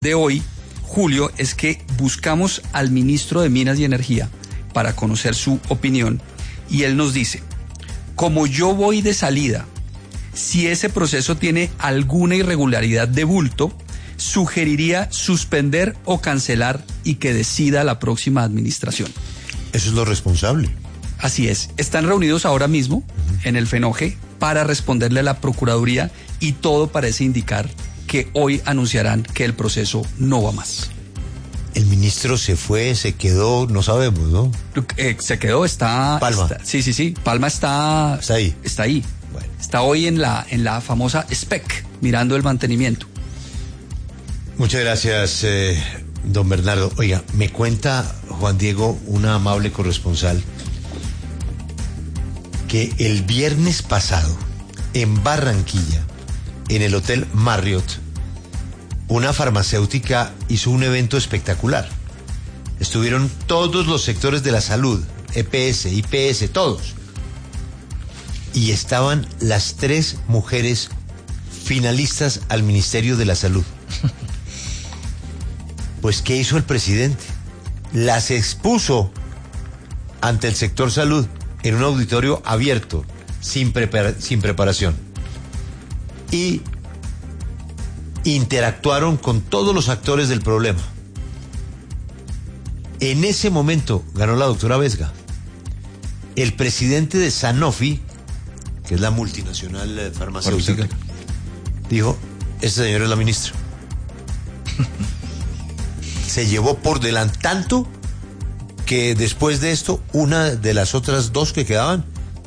De hoy, Julio, es que buscamos al ministro de Minas y Energía para conocer su opinión y él nos dice: como yo voy de salida, si ese proceso tiene alguna irregularidad de bulto, sugeriría suspender o cancelar y que decida la próxima administración. Eso es lo responsable. Así es. Están reunidos ahora mismo en el FENOGE para responderle a la Procuraduría y todo parece indicar que hoy anunciarán que el proceso no va más. El ministro se fue, se quedó, no sabemos, ¿no? Se quedó, está... Palma. Sí. Palma está ahí. Está ahí. Bueno. Está hoy en la famosa SPEC, mirando el mantenimiento. Muchas gracias, don Bernardo. Oiga, me cuenta Juan Diego, una amable corresponsal, que el viernes pasado, en Barranquilla, en el Hotel Marriott, una farmacéutica hizo un evento espectacular. Estuvieron todos los sectores de la salud, EPS, IPS, todos. Y estaban las 3 mujeres finalistas al Ministerio de la Salud. Pues, ¿qué hizo el presidente? Las expuso ante el sector salud en un auditorio abierto, sin preparación. Y interactuaron con todos los actores del problema. En ese momento ganó la doctora Vesga. El presidente de Sanofi, que es la multinacional farmacéutica, dijo: esta señora es la ministra. Se llevó por delante tanto que después de esto, una de las otras 2 que quedaban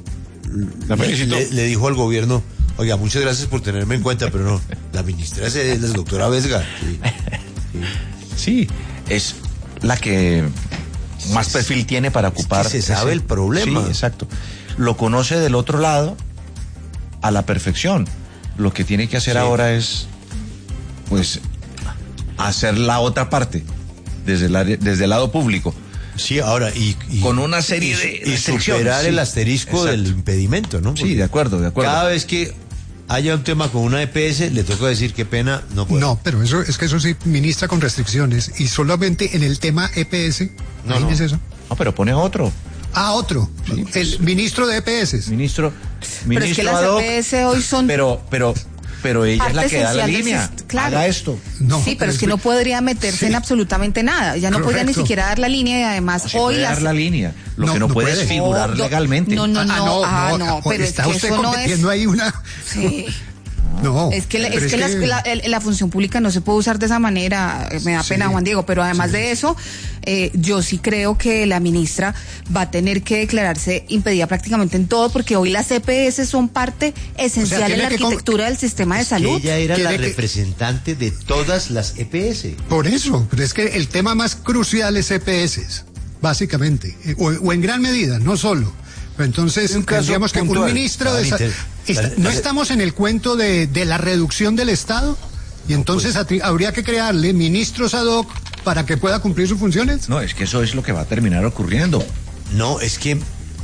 le dijo al gobierno: oiga, muchas gracias por tenerme en cuenta, pero no, la ministra es la doctora Vesga. Sí, es la que más perfil tiene para ocupar. Es que se sabe el problema. Sí, exacto. Lo conoce del otro lado a la perfección. Lo que tiene que hacer ahora es, pues, hacer la otra parte, desde el lado público. Sí, ahora, y con una serie de restricciones. Superar el asterisco del impedimento, ¿no? Porque sí, de acuerdo. Cada vez que haya un tema con una EPS, le toca decir qué pena, no puede. No, pero eso sí ministra con restricciones, y solamente en el tema EPS, no es eso. No, pero pone otro. Otro. Sí, el ministro de EPS. Ministro pero es que las EPS hoy son... Pero ella es la que da la línea. Claro. Haga esto. No, sí, pero es que no podría meterse en absolutamente nada. Ya no podría ni siquiera dar la línea, y además no hoy dar la línea. Lo que no puede es figurar legalmente. No, pero está es que usted eso cometiendo ahí una... Sí. No, es que la función pública no se puede usar de esa manera. Me da pena, Juan Diego, pero además de eso, yo sí creo que la ministra va a tener que declararse impedida prácticamente en todo, porque hoy las EPS son parte esencial en la arquitectura del sistema de salud. Ella era la representante de todas las EPS. Por eso, pero es que el tema más crucial es EPS, básicamente, o en gran medida, no solo. Pero entonces, tendríamos que un ministro de no estamos en el cuento de la reducción del Estado, y entonces habría que crearle ministros ad hoc para que pueda cumplir sus funciones. No, es que eso es lo que va a terminar ocurriendo. No, es que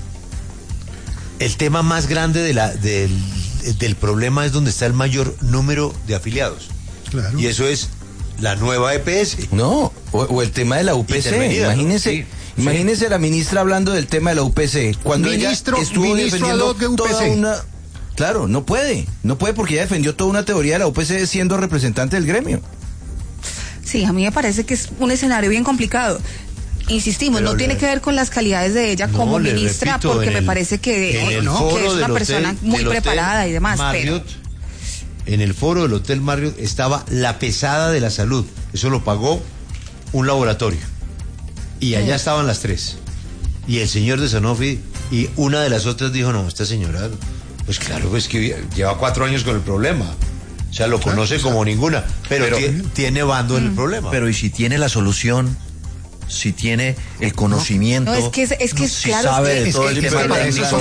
el tema más grande del problema es donde está el mayor número de afiliados. Claro. Y eso es la nueva EPS. No, o el tema de la UPC. Imagínese. Sí. Imagínese la ministra hablando del tema de la UPC. Cuando ella estuvo defendiendo toda una... Claro, no puede porque ella defendió toda una teoría de la UPC siendo representante del gremio. Sí, a mí me parece que es un escenario bien complicado. Insistimos, pero no tiene que ver con las calidades de ella como ministra, repito, porque me parece que es una persona muy preparada y demás. Marriott, en el foro del Hotel Marriott estaba la pesada de la salud. Eso lo pagó un laboratorio. Y allá estaban las 3. Y el señor de Sanofi y una de las otras dijo: no, esta señora, pues claro, pues que lleva 4 años con el problema. O sea, lo conoce como ninguna, pero tiene bando en el problema. Pero ¿y si tiene la solución? Si tiene el conocimiento, si claro, sabe de todo el tema,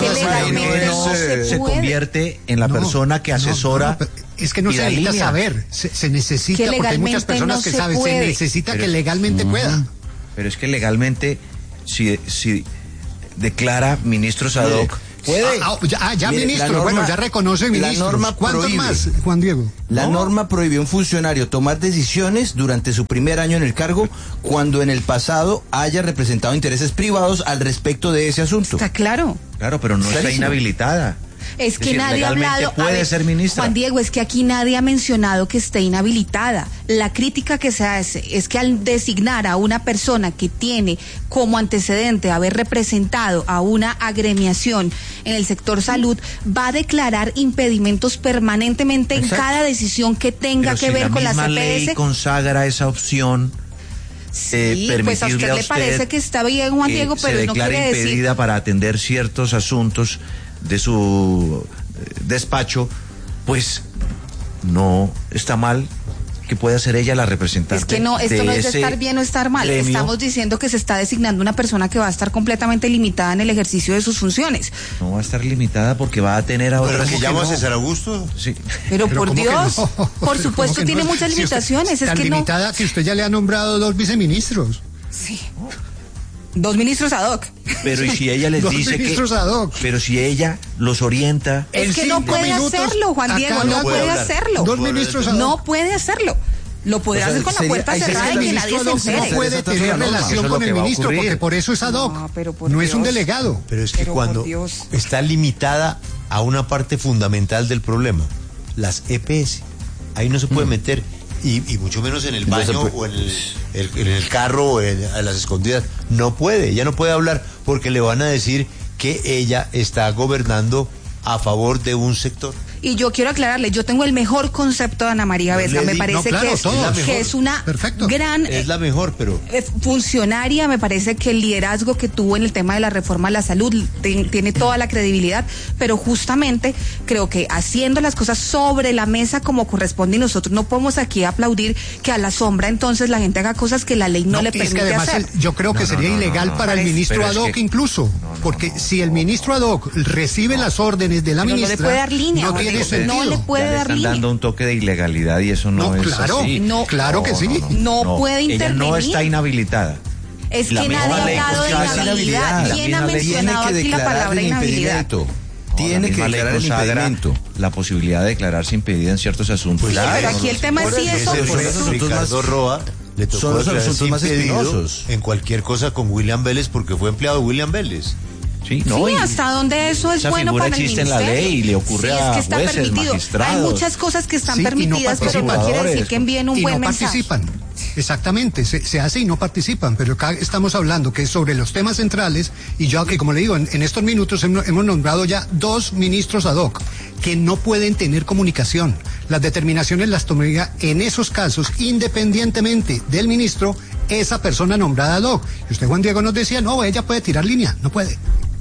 se convierte en la persona que asesora. Es que no se necesita saber, se necesita, porque hay muchas personas que saben, se necesita que legalmente pueda. Pero es que legalmente, si declara ministros ad hoc, Puede. Ya mire, ministro, bueno, ya reconoce ministros. ¿Cuántos más, Juan Diego? La norma prohíbe a un funcionario tomar decisiones durante su primer año en el cargo cuando en el pasado haya representado intereses privados al respecto de ese asunto. Está claro. Claro, pero no está inhabilitada. Es que nadie ha hablado. Puede ser ministra. Juan Diego, es que aquí nadie ha mencionado que esté inhabilitada. La crítica que se hace es que al designar a una persona que tiene como antecedente haber representado a una agremiación en el sector salud, va a declarar impedimentos permanentemente en cada decisión que tenga que ver con la CPS. La ley consagra esa opción. Sí, pues a usted le parece que está bien, Juan Diego, pero no quiere decir... impedida para atender ciertos asuntos de su despacho, pues no está mal que pueda ser ella la representante. Es que no, esto no es de estar bien o estar mal. Gremio. Estamos diciendo que se está designando una persona que va a estar completamente limitada en el ejercicio de sus funciones. No va a estar limitada porque va a tener a otra. ¿Pero que llama a César Augusto? Sí. Pero por ¿cómo Dios, que no? por supuesto tiene muchas limitaciones. Tan limitada que usted ya le ha nombrado 2 viceministros. Sí. 2 ministros ad hoc. Pero y si ella les dice que... ad hoc. Pero si ella los orienta... Es que no puede hacerlo, Juan Diego, no puede hacerlo. 2 ministros ad hoc. No puede hacerlo. Lo podrá hacer con la puerta cerrada y que nadie se entere. No puede tener relación con el ministro, porque por eso es ad hoc. No es un delegado. Pero es que cuando está limitada a una parte fundamental del problema, las EPS, ahí no se puede meter, y mucho menos en el baño o en el carro o a las escondidas. No puede, ella no puede hablar porque le van a decir que ella está gobernando a favor de un sector. Y yo quiero aclararle, yo tengo el mejor concepto de Ana María Vesga, me parece que es una gran es la mejor, pero funcionaria, me parece que el liderazgo que tuvo en el tema de la reforma a la salud tiene toda la credibilidad, pero justamente creo que haciendo las cosas sobre la mesa como corresponde, y nosotros no podemos aquí aplaudir que a la sombra entonces la gente haga cosas que la ley no le permite además hacer. Yo creo que sería ilegal para el ministro ad hoc incluso, porque si el ministro ad hoc recibe las órdenes de la ministra, no le puede dar línea, no le puede dar están línea. dando un toque de ilegalidad y eso no es así. Claro que sí. No puede intervenir. Ella no está inhabilitada. Es que nadie ha hablado de inhabilidad. ¿Quién ha mencionado aquí la palabra inhabilidad? Tiene que declarar el impedimento. La posibilidad de declararse impedida en ciertos asuntos. Pues pero aquí el tema es si eso... Ricardo Roa le tocó los asuntos más espinosos. En cualquier cosa con William Vélez porque fue empleado de William Vélez. Sí, no, sí, hasta donde eso es bueno para el ministerio. En la ley y le ocurre a es que está jueces, permitido. magistrados. Hay muchas cosas que están permitidas, pero no quiere decir que envíen un buen mensaje. Participan. Exactamente, se hace y no participan, pero acá estamos hablando que es sobre los temas centrales, y yo, que como le digo, en estos minutos hemos nombrado ya 2 ministros ad hoc que no pueden tener comunicación. Las determinaciones las tomaría en esos casos, independientemente del ministro, esa persona nombrada ad hoc. Y usted, Juan Diego, nos decía, no, ella puede tirar línea, no puede.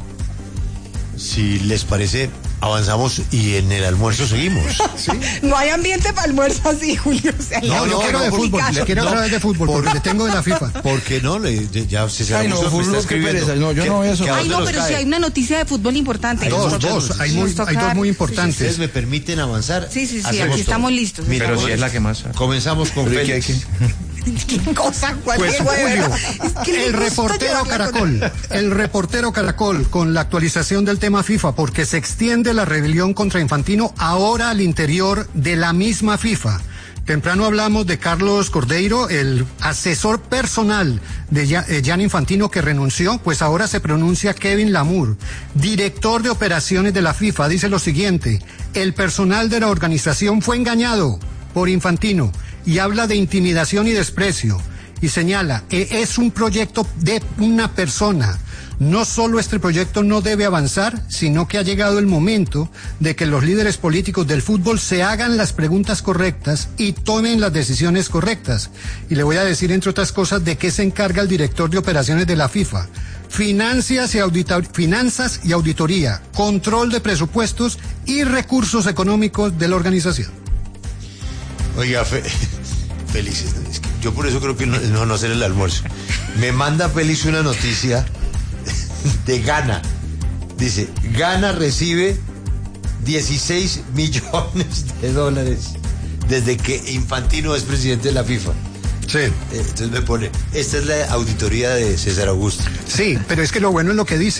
Si les parece, avanzamos y en el almuerzo seguimos. ¿Sí? No hay ambiente para almuerzo así, Julio. O sea, yo quiero de fútbol, le quiero hablar de fútbol, porque le tengo de la FIFA. Porque no, ya se Ay, no, fútbol, qué pereza. No, yo no voy a eso. Ay, no, pero si hay una noticia de fútbol importante. Hay dos, hay 2 muy importantes. ¿Ustedes me permiten avanzar? Sí, aquí estamos listos. Mira, pero si es la que más... Comenzamos con Félix. ¿Qué cosa, Juan pues, Diego, Julio, el reportero Caracol con la actualización del tema FIFA, porque se extiende la rebelión contra Infantino ahora al interior de la misma FIFA. Temprano hablamos de Carlos Cordeiro, el asesor personal de Gianni Infantino, que renunció, pues ahora se pronuncia Kevin Lamour, director de operaciones de la FIFA, dice lo siguiente: el personal de la organización fue engañado por Infantino, y habla de intimidación y desprecio, y señala, es un proyecto de una persona. No solo este proyecto no debe avanzar, sino que ha llegado el momento de que los líderes políticos del fútbol se hagan las preguntas correctas y tomen las decisiones correctas. Y le voy a decir, entre otras cosas, de qué se encarga el director de operaciones de la FIFA. Finanzas y auditoría, control de presupuestos y recursos económicos de la organización. Oiga, Félix, yo por eso creo que no hacer el almuerzo. Me manda Félix una noticia de Ghana. Dice, Ghana recibe 16 millones de dólares desde que Infantino es presidente de la FIFA. Sí. Entonces me pone, esta es la auditoría de César Augusto. Sí, pero es que lo bueno es lo que dicen.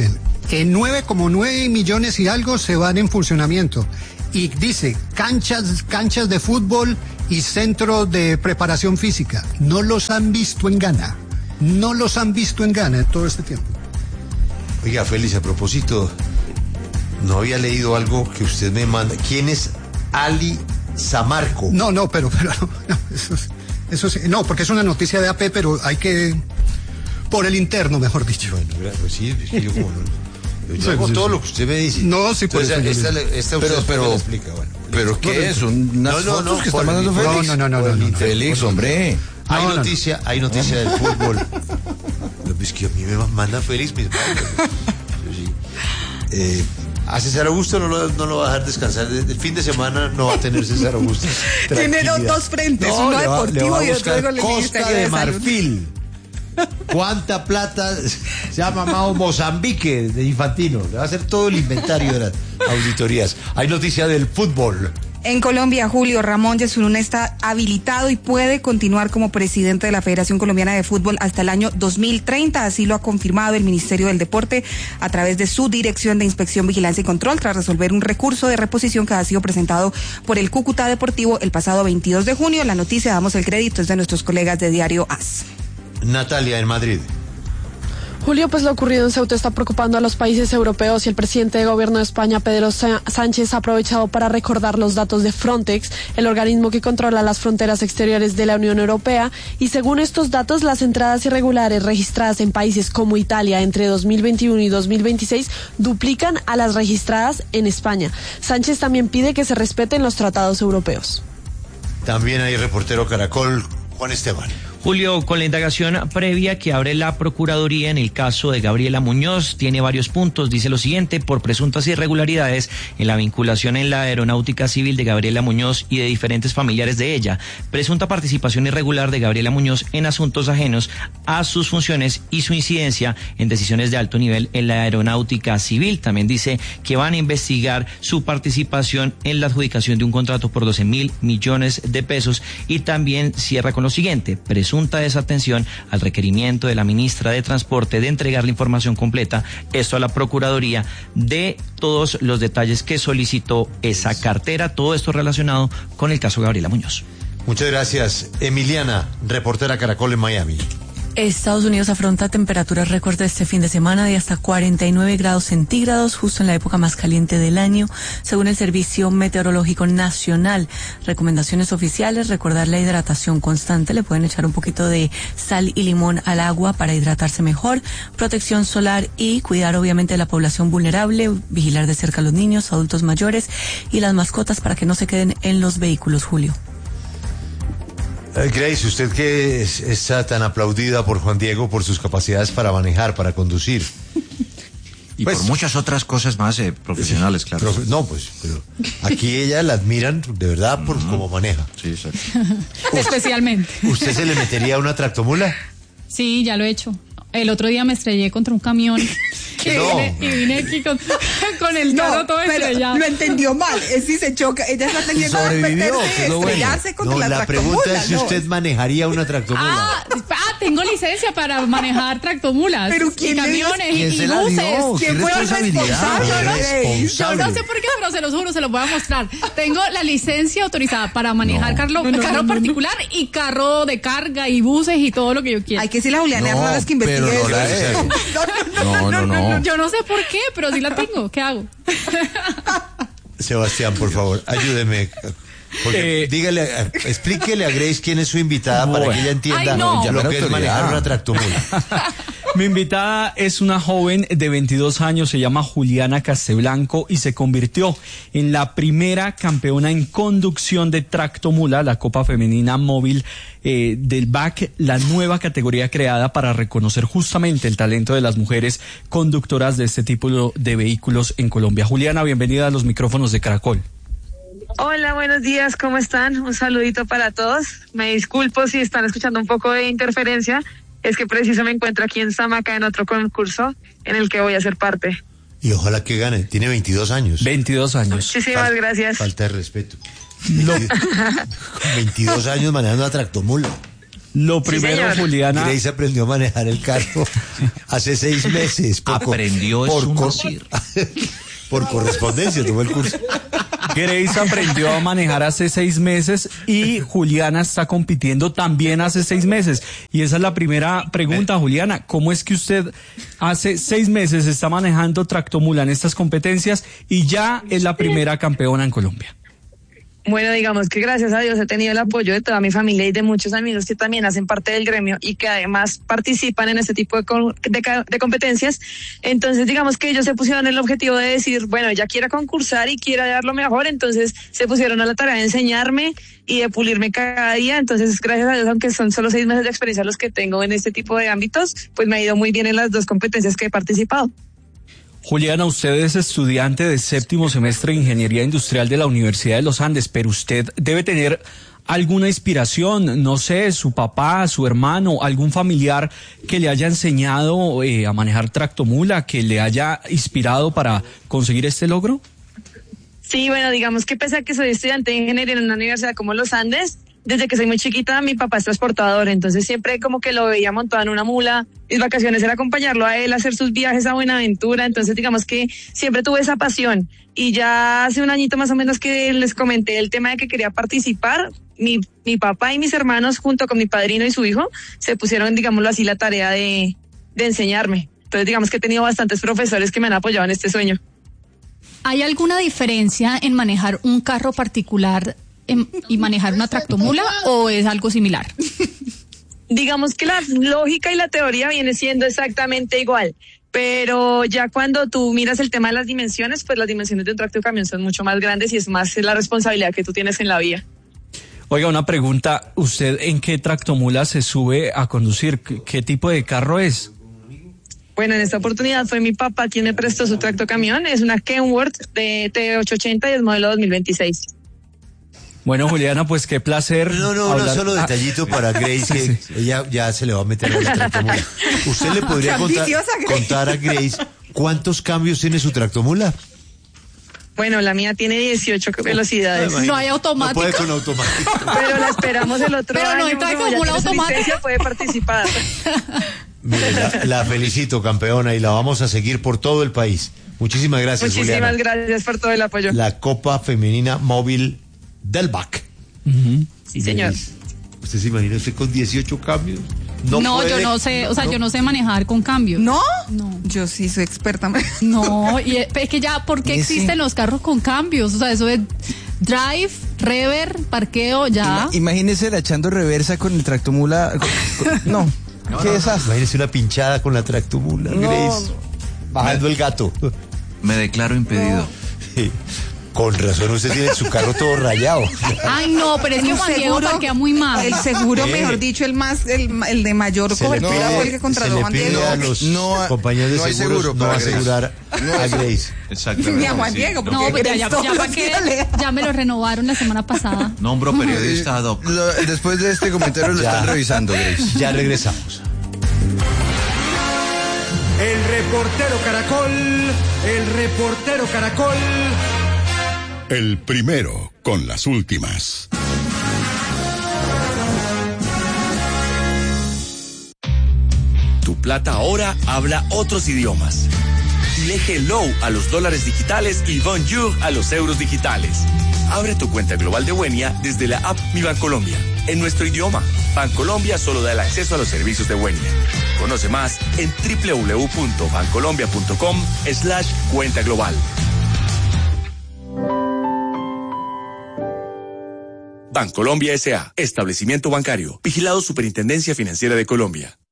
9,9 millones y algo se van en funcionamiento. Y dice, canchas de fútbol y centro de preparación física. No los han visto en Ghana. No los han visto en Ghana en todo este tiempo. Oiga, Félix, a propósito, no había leído algo que usted me manda. ¿Quién es Ali Samarco? No, pero no, eso sí, no, porque es una noticia de AP, pero hay que, por el interno, mejor dicho. Bueno, pues sí, es que yo como yo hago todo lo que usted me dice. No, sí, por entonces, eso. Esta usted me la explica, bueno. ¿Pero qué es? ¿Unas fotos que está mandando Félix? No. Félix, hombre. Hay noticia del fútbol. Es que a mí me manda Félix mis a César Augusto no lo va a dejar descansar. El fin de semana no va a tener César Augusto. Tiene dos frentes, uno deportivo y otro con el Costa de Marfil. ¿Cuánta plata se ha mamado Mozambique de Infantino? Le va a hacer todo el inventario de las auditorías. Hay noticia del fútbol. En Colombia, Julio, Ramón Yesurún está habilitado y puede continuar como presidente de la Federación Colombiana de Fútbol hasta el año 2030. Así lo ha confirmado el Ministerio del Deporte a través de su Dirección de Inspección, Vigilancia y Control, tras resolver un recurso de reposición que ha sido presentado por el Cúcuta Deportivo el pasado 22 de junio. La noticia, damos el crédito, es de nuestros colegas de Diario AS. Natalia, en Madrid. Julio, pues lo ocurrido en Ceuta está preocupando a los países europeos y el presidente de gobierno de España, Pedro Sánchez, ha aprovechado para recordar los datos de Frontex, el organismo que controla las fronteras exteriores de la Unión Europea, y según estos datos, las entradas irregulares registradas en países como Italia entre 2021 y 2026 duplican a las registradas en España. Sánchez también pide que se respeten los tratados europeos. También hay reportero Caracol, Juan Esteban. Julio, con la indagación previa que abre la Procuraduría en el caso de Gabriela Muñoz, tiene varios puntos. Dice lo siguiente: por presuntas irregularidades en la vinculación en la aeronáutica civil de Gabriela Muñoz y de diferentes familiares de ella, presunta participación irregular de Gabriela Muñoz en asuntos ajenos a sus funciones y su incidencia en decisiones de alto nivel en la aeronáutica civil. También dice que van a investigar su participación en la adjudicación de un contrato por 12.000 millones de pesos, y también cierra con lo siguiente: presunta desatención al requerimiento de la ministra de Transporte de entregar la información completa, esto a la Procuraduría, de todos los detalles que solicitó esa cartera. Todo esto relacionado con el caso Gabriela Muñoz. Muchas gracias. Emiliana, reportera Caracol en Miami. Estados Unidos afronta temperaturas récord este fin de semana de hasta 49 grados centígrados, justo en la época más caliente del año, según el Servicio Meteorológico Nacional. Recomendaciones oficiales: recordar la hidratación constante, le pueden echar un poquito de sal y limón al agua para hidratarse mejor, protección solar y cuidar obviamente de la población vulnerable, vigilar de cerca a los niños, adultos mayores y las mascotas para que no se queden en los vehículos, Julio. Grace, usted que está tan aplaudida por Juan Diego por sus capacidades para manejar, para conducir. Y pues, por muchas otras cosas más profesionales, claro. Pero aquí ella la admiran de verdad por cómo maneja. Sí, exacto. Especialmente. ¿Usted se le metería a una tractomula? Sí, ya lo he hecho. El otro día me estrellé contra un camión y vine aquí con el carro todo estrellado. Lo entendió mal. Es si se choca. Ella está teniendo estrellarse contra la tractomula. Pregunta es si usted manejaría una tractomula. Tengo licencia para manejar tractomulas. Pero ¿quién y camiones y buses. ¿Quién fue el responsable? Yo no sé por qué, pero se los juro, se los voy a mostrar. Tengo la licencia autorizada para manejar carro particular y carro de carga y buses y todo lo que yo quiera. Hay que decirle a Juliana Hernández que investigue eso. No. Yo no sé por qué, pero sí la tengo. ¿Qué hago? Sebastián, por favor, ayúdeme. Explíquele a Grace quién es su invitada para que ella entienda lo que es manejar una tractomula. Mi invitada es una joven de 22 años, se llama Juliana Casteblanco y se convirtió en la primera campeona en conducción de tractomula, la Copa Femenina Móvil del BAC, la nueva categoría creada para reconocer justamente el talento de las mujeres conductoras de este tipo de vehículos en Colombia. Juliana, bienvenida a los micrófonos de Caracol. Hola, buenos días, ¿cómo están? Un saludito para todos. Me disculpo si están escuchando un poco de interferencia, es que preciso me encuentro aquí en Samaca en otro concurso en el que voy a ser parte. Y ojalá que gane, tiene 22 años. 22 años. Muchísimas gracias. Falta de respeto. 22 años manejando una tractomula. Lo primero, sí, Juliana. Grace aprendió a manejar el carro hace 6 meses. Aprendió por correspondencia, tomó el curso. Grace aprendió a manejar hace 6 meses y Juliana está compitiendo también hace 6 meses. Y esa es la primera pregunta, Juliana. ¿Cómo es que usted hace 6 meses está manejando tractomula en estas competencias y ya es la primera campeona en Colombia? Bueno, digamos que gracias a Dios he tenido el apoyo de toda mi familia y de muchos amigos que también hacen parte del gremio y que además participan en este tipo de competencias. Entonces, digamos que ellos se pusieron el objetivo de decir, bueno, ella quiere concursar y quiere dar lo mejor, entonces se pusieron a la tarea de enseñarme y de pulirme cada día. Entonces, gracias a Dios, aunque son solo 6 meses de experiencia los que tengo en este tipo de ámbitos, pues me ha ido muy bien en las 2 competencias que he participado. Juliana, usted es estudiante de 7º semestre de Ingeniería Industrial de la Universidad de los Andes, pero usted debe tener alguna inspiración, no sé, su papá, su hermano, algún familiar que le haya enseñado a manejar tractomula, que le haya inspirado para conseguir este logro. Sí, bueno, digamos que pese a que soy estudiante de ingeniería en una universidad como los Andes, desde que soy muy chiquita, mi papá es transportador, entonces siempre como que lo veía montado en una mula. Mis vacaciones era acompañarlo a él a hacer sus viajes a Buenaventura, entonces digamos que siempre tuve esa pasión. Y ya hace un añito más o menos que les comenté el tema de que quería participar, mi papá y mis hermanos junto con mi padrino y su hijo se pusieron, digámoslo así, la tarea de enseñarme. Entonces digamos que he tenido bastantes profesores que me han apoyado en este sueño. ¿Hay alguna diferencia en manejar un carro particular y manejar una tractomula o es algo similar? Digamos que la lógica y la teoría viene siendo exactamente igual, pero ya cuando tú miras el tema de las dimensiones, pues las dimensiones de un tractocamión son mucho más grandes y es más la responsabilidad que tú tienes en la vía. Oiga, una pregunta, ¿usted en qué tractomula se sube a conducir? ¿Qué tipo de carro es? Bueno, en esta oportunidad fue mi papá quien me prestó su tractocamión, es una Kenworth de T880 y es modelo 2026. Bueno, Juliana, pues qué placer. No, solo detallito para Grace, que ella ya se le va a meter en la tractomula. ¿Usted le podría contar a Grace cuántos cambios tiene su tractomula? Bueno, la mía tiene 18 velocidades. No hay automático. No puede con automático. Pero la esperamos el otro año. Pero no entra como la automática. Puede participar. Mire, la felicito, campeona, y la vamos a seguir por todo el país. Muchísimas gracias, Juliana. Muchísimas gracias por todo el apoyo. La Copa Femenina Móvil del BAC. Sí, señor. ¿Usted se imagina usted con 18 cambios? No, yo no sé, o sea, yo no sé manejar con cambios. ¿No? No. Yo sí soy experta. No, y es que ya, ¿por qué existen los carros con cambios? O sea, eso es drive, rever, parqueo, ya. Imagínese la echando reversa con el tractomula. No. ¿Qué es eso? Imagínese una pinchada con la tractomula, Grace. Bajando el gato. Me declaro impedido. Sí. Con razón, usted tiene su carro todo rayado. Ay, no, pero es que Juan Diego parquea muy mal. El seguro, mejor dicho, el de mayor cobertura fue el que contrató Juan Diego. A los compañeros de seguros no asegurar a Grace. Exactamente. Ni a Juan Diego. No, pero ya me lo renovaron la semana pasada. Nombro periodista ad hoc. Después de este comentario lo están revisando, Grace. Ya regresamos. El reportero Caracol. El primero con las últimas. Tu plata ahora habla otros idiomas. Dile hello a los dólares digitales y bonjour a los euros digitales. Abre tu cuenta global de Buenia desde la app Mi Bancolombia. En nuestro idioma, Bancolombia solo da el acceso a los servicios de Buenia. Conoce más en www.bancolombia.com/cuenta global. Bancolombia S.A. Establecimiento bancario. Vigilado Superintendencia Financiera de Colombia.